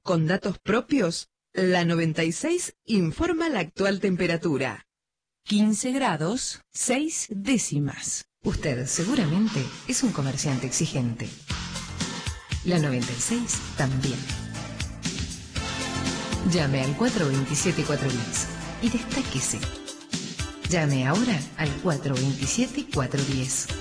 Con datos propios, la 96 informa la actual temperatura. 15 grados, 6 décimas. Usted seguramente es un comerciante exigente. La 96 también. Llame al 427-410 y destáquese. Llame ahora al 427-410.